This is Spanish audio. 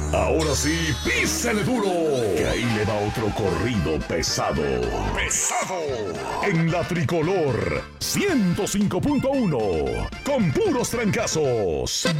Ahora sí, písele duro, que ahí le va otro corrido pesado. En la Tricolor 105.1, con puros trancazos.